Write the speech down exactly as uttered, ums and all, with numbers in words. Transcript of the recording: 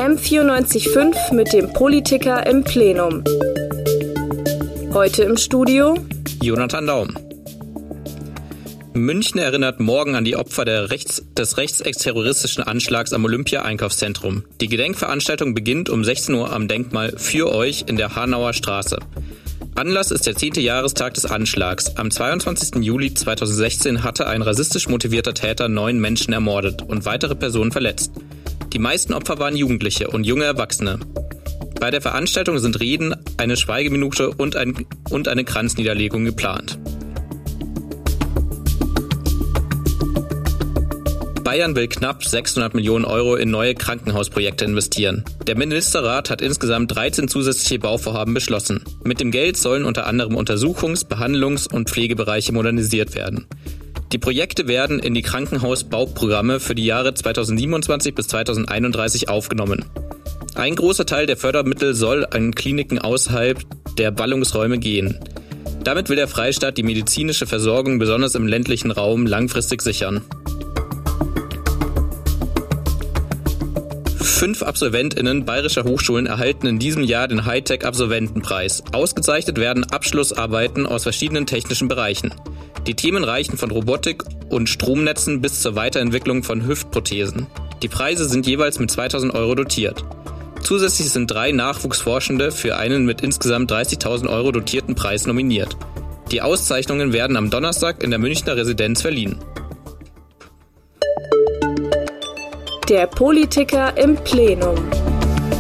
M vierundneunzig Komma fünf mit dem Politiker im Plenum. Heute im Studio Jonathan Daum. München erinnert morgen an die Opfer der Rechts, des rechtsterroristischen Anschlags am Olympia-Einkaufszentrum. Die Gedenkveranstaltung beginnt um sechzehn Uhr am Denkmal Für euch in der Hanauer Straße. Anlass ist der zehnte Jahrestag des Anschlags. Am zweiundzwanzigsten Juli zweitausendsechzehn hatte ein rassistisch motivierter Täter neun Menschen ermordet und weitere Personen verletzt. Die meisten Opfer waren Jugendliche und junge Erwachsene. Bei der Veranstaltung sind Reden, eine Schweigeminute und, ein, und eine Kranzniederlegung geplant. Bayern will knapp sechshundert Millionen Euro in neue Krankenhausprojekte investieren. Der Ministerrat hat insgesamt dreizehn zusätzliche Bauvorhaben beschlossen. Mit dem Geld sollen unter anderem Untersuchungs-, Behandlungs- und Pflegebereiche modernisiert werden. Die Projekte werden in die Krankenhausbauprogramme für die Jahre zweitausendsiebenundzwanzig bis zweitausendeinunddreißig aufgenommen. Ein großer Teil der Fördermittel soll an Kliniken außerhalb der Ballungsräume gehen. Damit will der Freistaat die medizinische Versorgung besonders im ländlichen Raum langfristig sichern. Fünf AbsolventInnen bayerischer Hochschulen erhalten in diesem Jahr den Hightech-Absolventenpreis. Ausgezeichnet werden Abschlussarbeiten aus verschiedenen technischen Bereichen. Die Themen reichen von Robotik und Stromnetzen bis zur Weiterentwicklung von Hüftprothesen. Die Preise sind jeweils mit zweitausend Euro dotiert. Zusätzlich sind drei Nachwuchsforschende für einen mit insgesamt dreißigtausend Euro dotierten Preis nominiert. Die Auszeichnungen werden am Donnerstag in der Münchner Residenz verliehen. Der Politiker im Plenum.